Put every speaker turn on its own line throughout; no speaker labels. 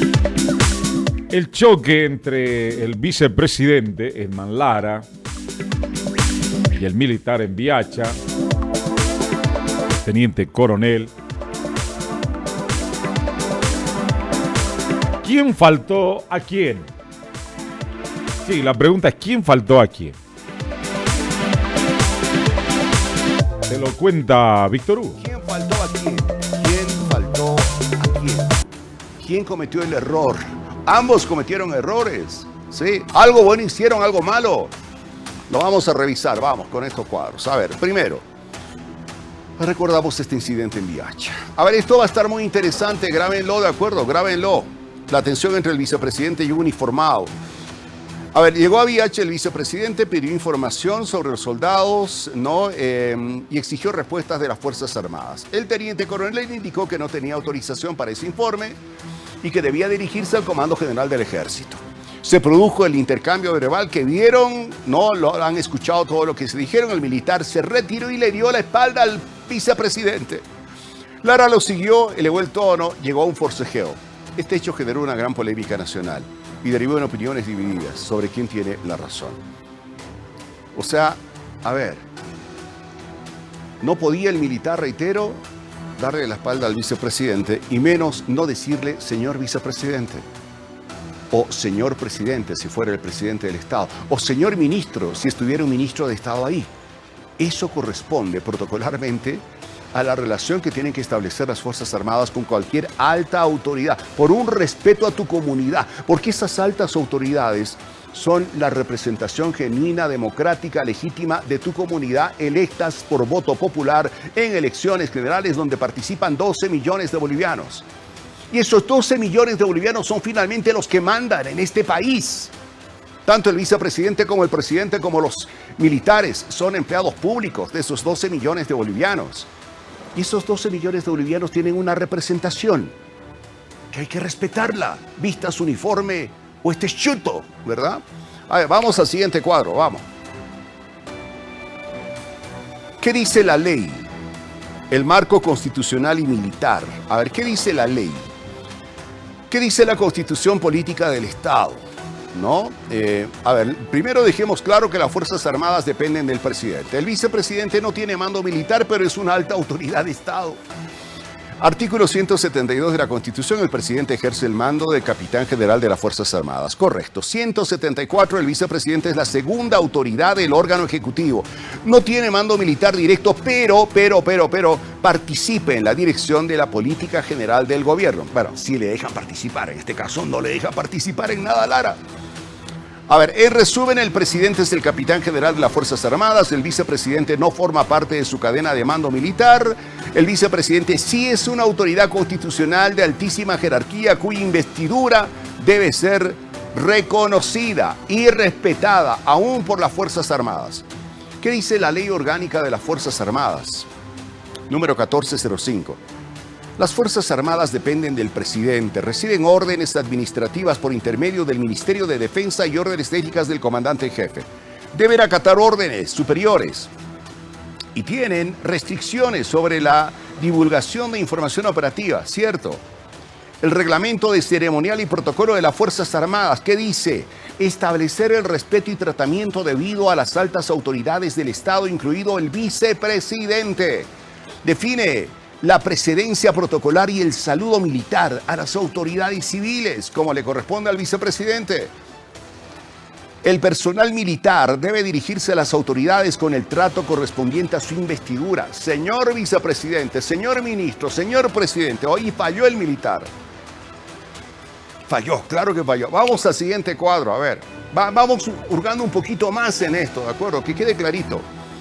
El choque entre el vicepresidente en Manlara y el militar en Viacha, teniente coronel. ¿Quién faltó a quién? Sí, la pregunta es ¿quién faltó a quién? Se lo cuenta Víctor Hugo.
¿Quién faltó a quién? ¿Quién faltó a quién? ¿Quién cometió el error? Ambos cometieron errores, ¿sí? Algo bueno hicieron, algo malo. Lo vamos a revisar, vamos, con estos cuadros. A ver, primero, recordamos este incidente en Viacha. A ver, esto va a estar muy interesante, grábenlo, ¿de acuerdo? Grábenlo. La tensión entre el vicepresidente y un uniformado. A ver, llegó a Viacha el vicepresidente, pidió información sobre los soldados, ¿no? Y exigió respuestas de las Fuerzas Armadas. El teniente coronel indicó que no tenía autorización para ese informe y que debía dirigirse al Comando General del Ejército. Se produjo el intercambio verbal que vieron, no lo han escuchado todo lo que se dijeron. El militar se retiró y le dio la espalda al vicepresidente. Lara lo siguió, elevó el tono, llegó a un forcejeo. Este hecho generó una gran polémica nacional y derivó en opiniones divididas sobre quién tiene la razón. O sea, a ver, no podía el militar, reitero, darle la espalda al vicepresidente y menos no decirle señor vicepresidente o señor presidente si fuera el presidente del Estado o señor ministro si estuviera un ministro de Estado ahí. Eso corresponde protocolarmente a la relación que tienen que establecer las Fuerzas Armadas con cualquier alta autoridad, por un respeto a tu comunidad, porque esas altas autoridades son la representación genuina, democrática, legítima de tu comunidad, electas por voto popular en elecciones generales donde participan 12 millones de bolivianos. Y esos 12 millones de bolivianos son finalmente los que mandan en este país. Tanto el vicepresidente como el presidente como los militares son empleados públicos de esos 12 millones de bolivianos. Y esos 12 millones de bolivianos tienen una representación que hay que respetarla, vista su uniforme o este chuto, ¿verdad? A ver, vamos al siguiente cuadro, vamos. ¿Qué dice la ley? El marco constitucional y militar. A ver, ¿qué dice la ley? ¿Qué dice la Constitución Política del Estado? ¿No? A ver, primero dejemos claro que las Fuerzas Armadas dependen del presidente. El vicepresidente no tiene mando militar, pero es una alta autoridad de Estado. Artículo 172 de la Constitución, el presidente ejerce el mando de capitán general de las Fuerzas Armadas. Correcto. 174, el vicepresidente es la segunda autoridad del órgano ejecutivo. No tiene mando militar directo, pero participe en la dirección de la política general del gobierno. Bueno, sí le dejan participar, en este caso no le deja participar en nada, Lara. A ver, en resumen, el presidente es el capitán general de las Fuerzas Armadas, el vicepresidente no forma parte de su cadena de mando militar, el vicepresidente sí es una autoridad constitucional de altísima jerarquía cuya investidura debe ser reconocida y respetada aún por las Fuerzas Armadas. ¿Qué dice la Ley Orgánica de las Fuerzas Armadas? Número 1405. Las Fuerzas Armadas dependen del presidente, reciben órdenes administrativas por intermedio del Ministerio de Defensa y órdenes técnicas del comandante en jefe. Deben acatar órdenes superiores y tienen restricciones sobre la divulgación de información operativa, ¿cierto? El reglamento de ceremonial y protocolo de las Fuerzas Armadas, ¿qué dice? Establecer el respeto y tratamiento debido a las altas autoridades del Estado, incluido el vicepresidente. Define la precedencia protocolar y el saludo militar a las autoridades civiles, como le corresponde al vicepresidente. El personal militar debe dirigirse a las autoridades con el trato correspondiente a su investidura. Señor vicepresidente, señor ministro, señor presidente, hoy falló el militar. Falló, claro que falló. Vamos al siguiente cuadro, a ver. Vamos hurgando un poquito más en esto, ¿de acuerdo? Que quede clarito.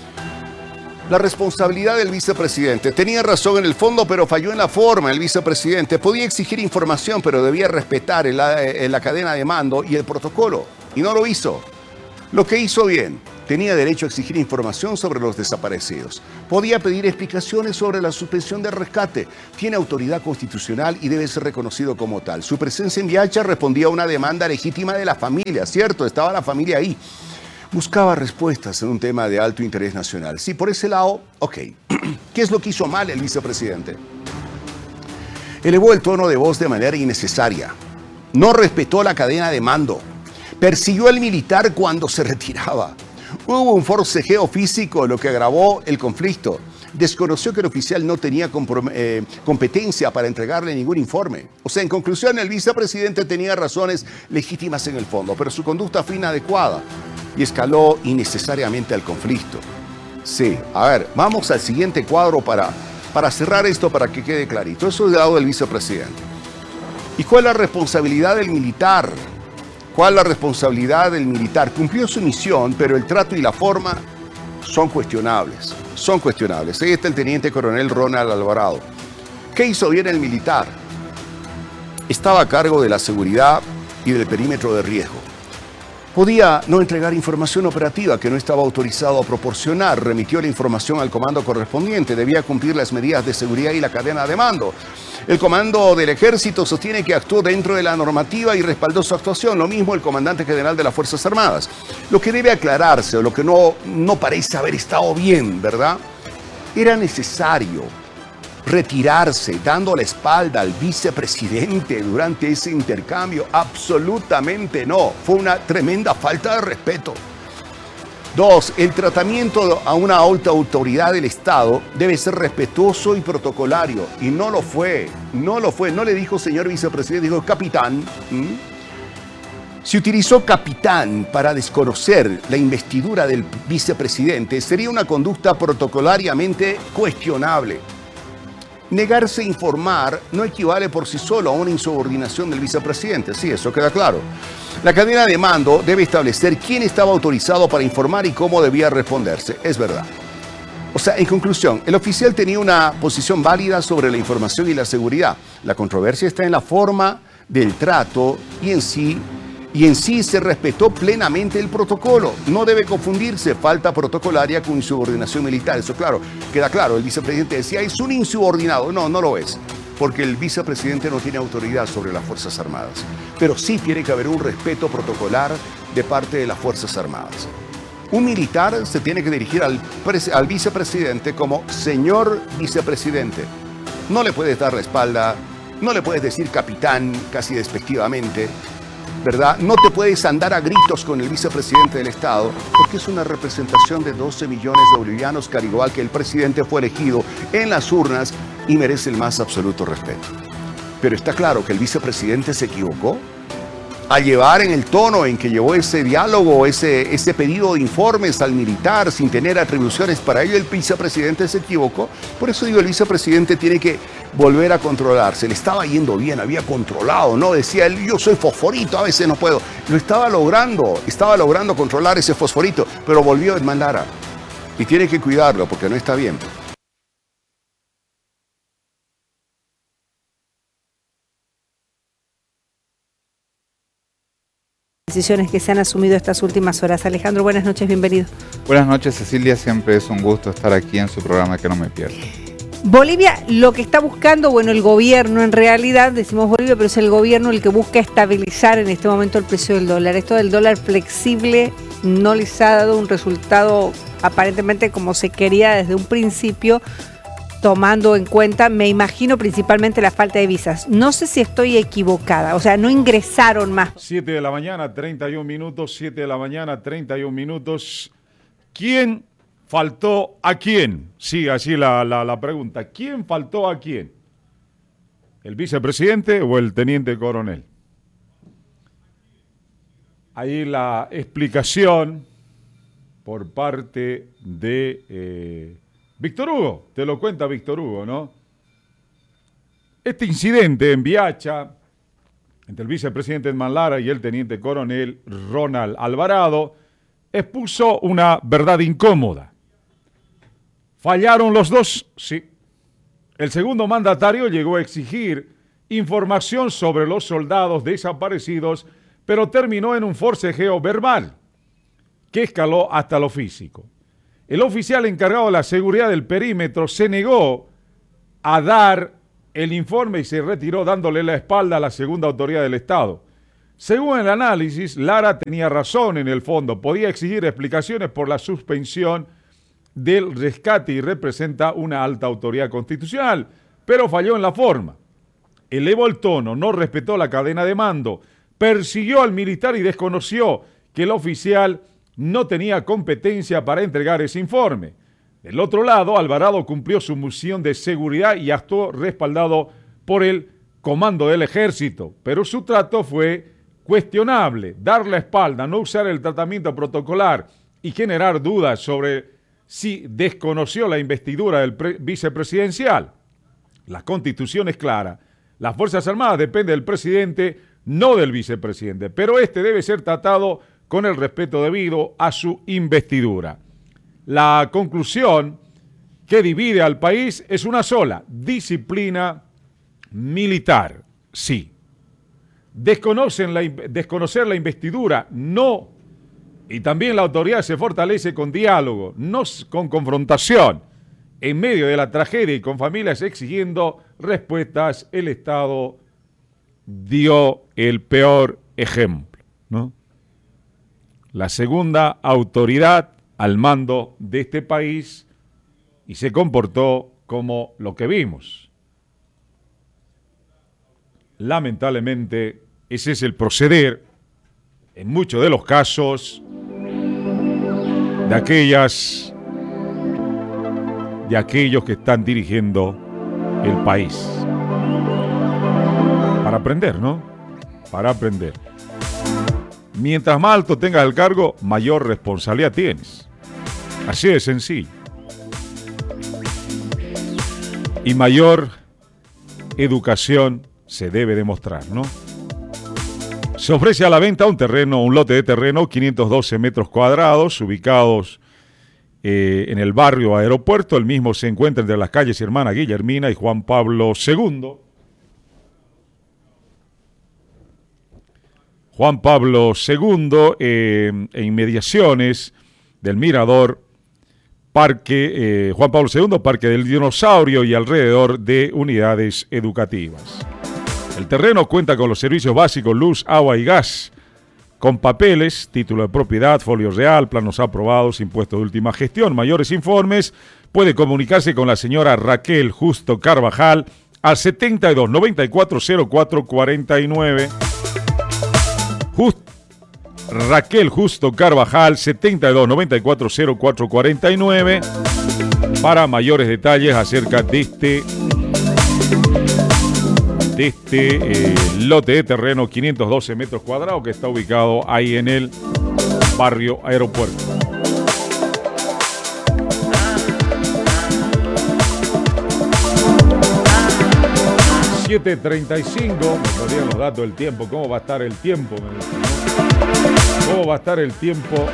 La responsabilidad del vicepresidente. Tenía razón en el fondo, pero falló en la forma. El vicepresidente podía exigir información, pero debía respetar la cadena de mando y el protocolo. Y no lo hizo. Lo que hizo bien. Tenía derecho a exigir información sobre los desaparecidos. Podía pedir explicaciones sobre la suspensión del rescate. Tiene autoridad constitucional y debe ser reconocido como tal. Su presencia en Viacha respondía a una demanda legítima de la familia, ¿cierto? Estaba la familia ahí. Buscaba respuestas en un tema de alto interés nacional. Sí, por ese lado, ok. ¿Qué es lo que hizo mal el vicepresidente? Elevó el tono de voz de manera innecesaria. No respetó la cadena de mando. Persiguió al militar cuando se retiraba. Hubo un forcejeo físico, lo que agravó el conflicto. Desconoció que el oficial no tenía competencia para entregarle ningún informe. O sea, en conclusión, el vicepresidente tenía razones legítimas en el fondo, pero su conducta fue inadecuada y escaló innecesariamente al conflicto. Sí, a ver, vamos al siguiente cuadro para cerrar esto, para que quede clarito. Eso es del lado del vicepresidente. ¿Y cuál es la responsabilidad del militar? ¿Cuál es la responsabilidad del militar? Cumplió su misión, pero el trato y la forma son cuestionables. Son cuestionables. Ahí está el teniente coronel Ronald Alvarado. ¿Qué hizo bien el militar? Estaba a cargo de la seguridad y del perímetro de riesgo. Podía no entregar información operativa que no estaba autorizado a proporcionar. Remitió la información al comando correspondiente. Debía cumplir las medidas de seguridad y la cadena de mando. El comando del ejército sostiene que actuó dentro de la normativa y respaldó su actuación. Lo mismo el comandante general de las Fuerzas Armadas. Lo que debe aclararse, o lo que no parece haber estado bien, ¿verdad? Era necesario retirarse dando la espalda al vicepresidente durante ese intercambio. Absolutamente no. Fue una tremenda falta de respeto. 2. El tratamiento a una alta autoridad del Estado debe ser respetuoso y protocolario. Y no lo fue. No lo fue. No le dijo señor vicepresidente, dijo capitán. Si utilizó capitán para desconocer la investidura del vicepresidente, sería una conducta protocolariamente cuestionable. Negarse a informar no equivale por sí solo a una insubordinación del vicepresidente. Sí, eso queda claro. La cadena de mando debe establecer quién estaba autorizado para informar y cómo debía responderse. Es verdad. O sea, en conclusión, el oficial tenía una posición válida sobre la información y la seguridad. La controversia está en la forma del trato y en sí se respetó plenamente el protocolo. No debe confundirse falta protocolaria con insubordinación militar. Eso claro, queda claro. El vicepresidente decía, es un insubordinado. No, no lo es. Porque el vicepresidente no tiene autoridad sobre las Fuerzas Armadas. Pero sí tiene que haber un respeto protocolar de parte de las Fuerzas Armadas. Un militar se tiene que dirigir al vicepresidente como señor vicepresidente. No le puedes dar la espalda, no le puedes decir capitán casi despectivamente, ¿verdad? No te puedes andar a gritos con el vicepresidente del Estado, porque es una representación de 12 millones de bolivianos que al igual que el presidente fue elegido en las urnas y merece el más absoluto respeto. Pero está claro que el vicepresidente se equivocó al llevar en el tono en que llevó ese diálogo, ese pedido de informes al militar sin tener atribuciones para ello. El vicepresidente se equivocó. Por eso digo, el vicepresidente tiene que volver a controlarse. Le estaba yendo bien, había controlado, ¿no? Decía él, yo soy fosforito, a veces no puedo. Lo estaba logrando controlar ese fosforito, pero volvió en Mandara. Y tiene que cuidarlo porque no está bien.
Decisiones que se han asumido estas últimas horas. Alejandro, buenas noches, bienvenido.
Buenas noches, Cecilia, siempre es un gusto estar aquí en su programa que no me pierdo.
Bolivia, lo que está buscando, bueno, el gobierno en realidad, decimos Bolivia, pero es el gobierno el que busca estabilizar en este momento el precio del dólar. Esto del dólar flexible no les ha dado un resultado aparentemente como se quería desde un principio, tomando en cuenta, me imagino, principalmente la falta de visas. No sé si estoy equivocada, o sea, no ingresaron más.
7 de la mañana, 31 minutos, 7 de la mañana, 31 minutos. ¿Quién faltó a quién? Sí, así la pregunta. ¿Quién faltó a quién? ¿El vicepresidente o el teniente coronel? Ahí la explicación por parte de Víctor Hugo. Te lo cuenta Víctor Hugo, ¿no? Este incidente en Viacha, entre el vicepresidente Edman Lara y el teniente coronel Ronald Alvarado, expuso una verdad incómoda. ¿Fallaron los dos? Sí. El segundo mandatario llegó a exigir información sobre los soldados desaparecidos, pero terminó en un forcejeo verbal que escaló hasta lo físico. El oficial encargado de la seguridad del perímetro se negó a dar el informe y se retiró dándole la espalda a la segunda autoridad del Estado. Según el análisis, Lara tenía razón en el fondo, podía exigir explicaciones por la suspensión del rescate y representa una alta autoridad constitucional, pero falló en la forma. elevó el tono, no respetó la cadena de mando, persiguió al militar y desconoció que el oficial no tenía competencia para entregar ese informe. Del otro lado, Alvarado cumplió su misión de seguridad y actuó respaldado por el comando del ejército, pero su trato fue cuestionable, dar la espalda, no usar el tratamiento protocolar y generar dudas sobre si desconoció la investidura del vicepresidencial. La Constitución es clara, las Fuerzas Armadas dependen del presidente, no del vicepresidente, pero este debe ser tratado con el respeto debido a su investidura. La conclusión que divide al país es una sola: disciplina militar, sí. Desconocer la investidura, no. Y también la autoridad se fortalece con diálogo, no con confrontación. En medio de la tragedia y con familias exigiendo respuestas, el Estado dio el peor ejemplo, ¿no? La segunda autoridad al mando de este país y se comportó como lo que vimos. Lamentablemente, ese es el proceder en muchos de los casos de aquellos que están dirigiendo el país. Para aprender, ¿no? Para aprender. Mientras más alto tengas el cargo, mayor responsabilidad tienes. Así de sencillo. Y mayor educación se debe demostrar, ¿no? Se ofrece a la venta un lote de terreno, 512 metros cuadrados, ubicados en el barrio Aeropuerto. El mismo se encuentra entre las calles Hermana Guillermina y Juan Pablo II. Juan Pablo II, en inmediaciones del Mirador, Juan Pablo II, Parque del Dinosaurio y alrededor de unidades educativas. El terreno cuenta con los servicios básicos, luz, agua y gas, con papeles, título de propiedad, folio real, planos aprobados, impuestos de última gestión. Mayores informes puede comunicarse con la señora Raquel Justo Carvajal al 72 94 04 49. Raquel Justo Carvajal, 72 94 04 49, para mayores detalles acerca de este lote de terreno, 512 metros cuadrados, que está ubicado ahí en el barrio Aeropuerto. ...7:35, me perdían los datos del tiempo. ¿Cómo va a estar el tiempo? ¿Cómo va a estar el tiempo?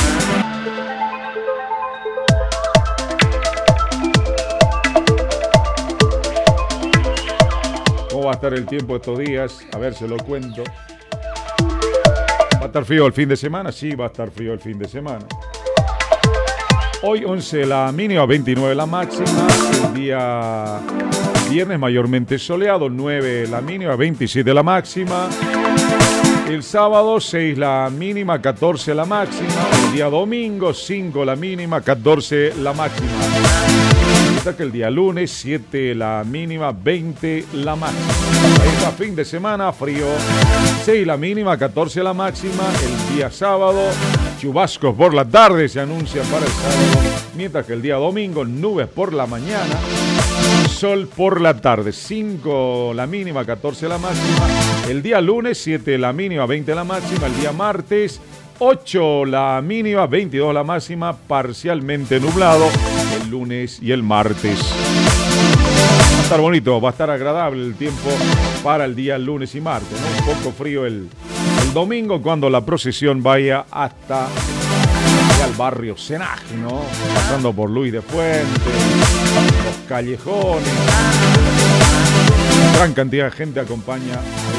¿Cómo va a estar el tiempo estos días? A ver, se lo cuento. ¿Va a estar frío el fin de semana? Sí, va a estar frío el fin de semana. Hoy 11 la mínima, 29 la máxima. El día viernes mayormente soleado, 9 la mínima, 27 la máxima. El sábado 6 la mínima, 14 la máxima. El día domingo 5 la mínima, 14 la máxima. Hasta que el día lunes 7 la mínima, 20 la máxima. Ahí está, fin de semana, frío. 6 la mínima, 14 la máxima. El día sábado, chubascos por la tarde se anuncian para el sábado. Mientras que el día domingo, nubes por la mañana, sol por la tarde. 5 la mínima, 14 la máxima. El día lunes 7 la mínima, 20 la máxima. El día martes 8 la mínima, 22 la máxima. Parcialmente nublado el lunes y el martes. Va a estar bonito, va a estar agradable el tiempo para el día lunes y martes, ¿no? Un poco frío el domingo cuando la procesión vaya hasta al barrio Cenaje, ¿no? Pasando por Luis de Fuente, los callejones. Gran cantidad de gente acompaña